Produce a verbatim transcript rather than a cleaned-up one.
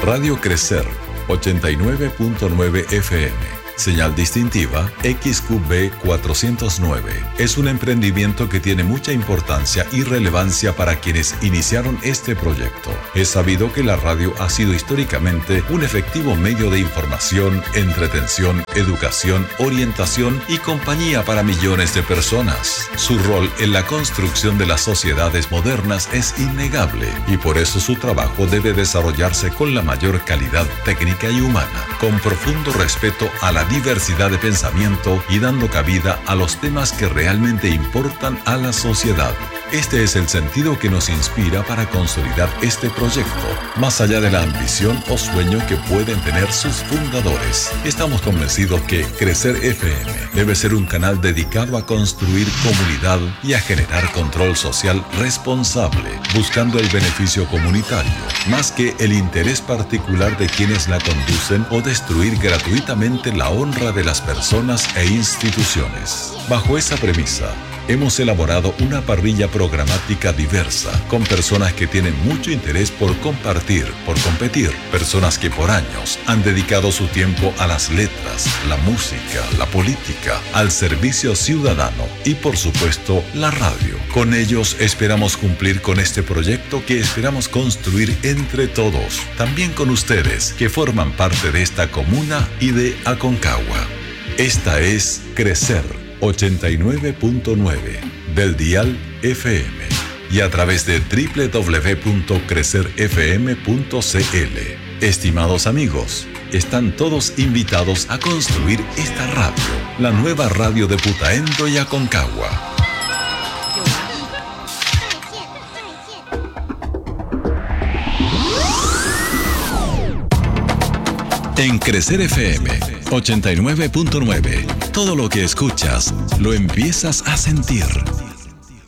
Radio Crecer ochenta y nueve punto nueve F M. Señal distintiva X Q B cuatrocientos nueve. Es un emprendimiento que tiene mucha importancia y relevancia para quienes iniciaron este proyecto. Es sabido que la radio ha sido históricamente un efectivo medio de información, entretención, educación, orientación y compañía para millones de personas. Su rol en la construcción de las sociedades modernas es innegable y por eso su trabajo debe desarrollarse con la mayor calidad técnica y humana, con profundo respeto a la diversidad de pensamiento y dando cabida a los temas que realmente importan a la sociedad. Este es el sentido que nos inspira para consolidar este proyecto, más allá de la ambición o sueño que pueden tener sus fundadores. Estamos convencidos que Crecer F M debe ser un canal dedicado a construir comunidad y a generar control social responsable, buscando el beneficio comunitario, más que el interés particular de quienes la conducen o destruir gratuitamente la honra de las personas e instituciones. Bajo esa premisa, hemos elaborado una parrilla programática diversa, con personas que tienen mucho interés por compartir, por competir, personas que por años han dedicado su tiempo a las letras, la música, la política, al servicio ciudadano y por supuesto la radio. Con ellos esperamos cumplir con este proyecto que esperamos construir entre todos, también con ustedes que forman parte de esta comuna y de Aconcagua. Esta es Crecer ochenta y nueve punto nueve del dial F M y a través de doble u doble u doble u punto crecer f m punto c l. Estimados amigos, están todos invitados a construir esta radio, la nueva radio de Putaendo y Aconcagua. En Crecer F M ochenta y nueve punto nueve, todo lo que escuchas lo empiezas a sentir.